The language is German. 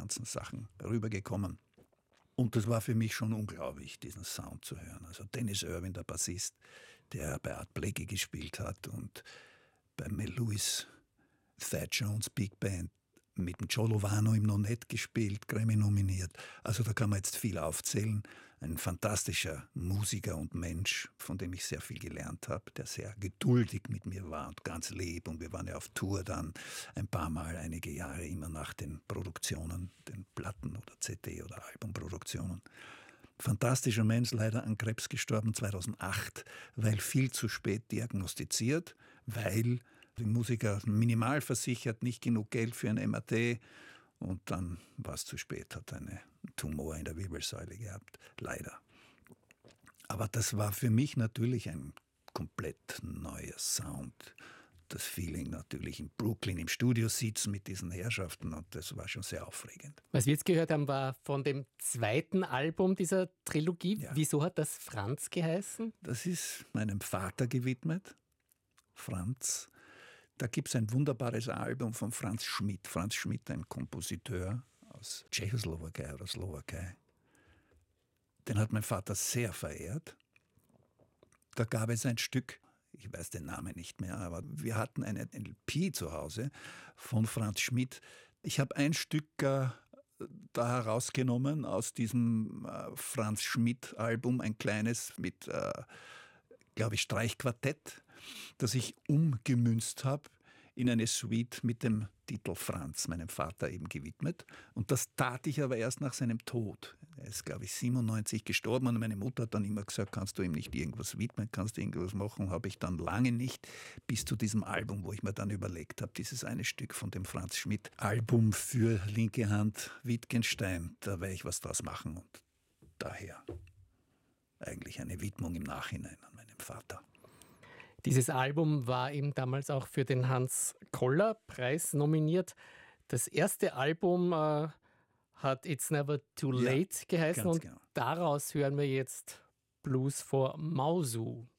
ganzen Sachen rübergekommen. Und das war für mich schon unglaublich, diesen Sound zu hören. Also Dennis Irwin, der Bassist, der bei Art Blakey gespielt hat und bei Mel Lewis, Thad Jones Big Band, mit dem Joe Lovano im Nonett gespielt, Grammy nominiert. Also da kann man jetzt viel aufzählen. Ein fantastischer Musiker und Mensch, von dem ich sehr viel gelernt habe, der sehr geduldig mit mir war und ganz lieb. Und wir waren ja auf Tour dann ein paar Mal, einige Jahre, immer nach den Produktionen, den Platten- oder CD- oder Albumproduktionen. Fantastischer Mensch, leider an Krebs gestorben 2008, weil viel zu spät diagnostiziert, weil die Musiker minimal versichert, nicht genug Geld für ein MRT und dann war es zu spät, hat einen Tumor in der Wirbelsäule gehabt, leider. Aber das war für mich natürlich ein komplett neuer Sound. Das Feeling natürlich in Brooklyn im Studio sitzen mit diesen Herrschaften und das war schon sehr aufregend. Was wir jetzt gehört haben, war von dem zweiten Album dieser Trilogie. Ja. Wieso hat das Franz geheißen? Das ist meinem Vater gewidmet, Franz. Da gibt es ein wunderbares Album von Franz Schmidt. Franz Schmidt, ein Kompositeur aus Tschechoslowakei oder Slowakei. Den hat mein Vater sehr verehrt. Da gab es ein Stück, ich weiß den Namen nicht mehr, aber wir hatten eine LP zu Hause von Franz Schmidt. Ich habe ein Stück da herausgenommen aus diesem Franz Schmidt-Album, ein kleines mit, glaube ich, Streichquartett, das ich umgemünzt habe in eine Suite mit dem Titel Franz, meinem Vater eben gewidmet. Und das tat ich aber erst nach seinem Tod. Er ist, glaube ich, 97 gestorben und meine Mutter hat dann immer gesagt, kannst du ihm nicht irgendwas widmen, kannst du irgendwas machen? Habe ich dann lange nicht, bis zu diesem Album, wo ich mir dann überlegt habe, dieses eine Stück von dem Franz Schmidt Album für linke Hand Wittgenstein, da werde ich was draus machen und daher eigentlich eine Widmung im Nachhinein an meinen Vater. Dieses Album war eben damals auch für den Hans-Koller-Preis nominiert. Das erste Album hat It's Never Too Late geheißen und genau. daraus hören wir jetzt Blues for Mausu.